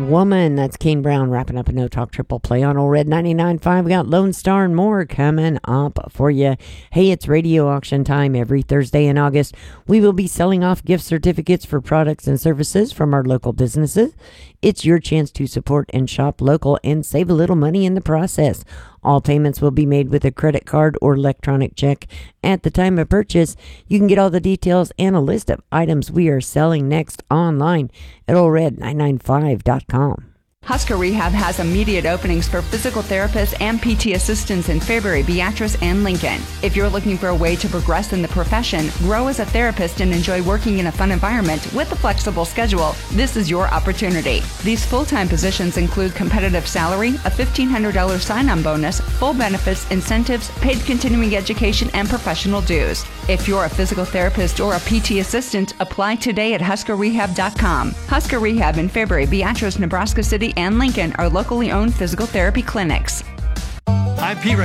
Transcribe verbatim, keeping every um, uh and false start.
Woman. That's Kane Brown wrapping up a No Talk Triple Play on Old Red ninety-nine point five. We got Lone Star and more coming up for you. Hey, it's radio auction time every Thursday in August. We will be selling off gift certificates for products and services from our local businesses. It's your chance to support and shop local and save a little money in the process. All payments will be made with a credit card or electronic check at the time of purchase. You can get all the details and a list of items we are selling next online at old red nine nine five dot com. Husker Rehab has immediate openings for physical therapists and P T assistants in Fairbury, Beatrice, and Lincoln. If you're looking for a way to progress in the profession, grow as a therapist, and enjoy working in a fun environment with a flexible schedule, this is your opportunity. These full-time positions include competitive salary, a fifteen hundred dollars sign-on bonus, full benefits, incentives, paid continuing education, and professional dues. If you're a physical therapist or a P T assistant, apply today at husker rehab dot com. Husker Rehab in Fairbury, Beatrice, Nebraska City, and Lincoln are locally owned physical therapy clinics. I'm Pete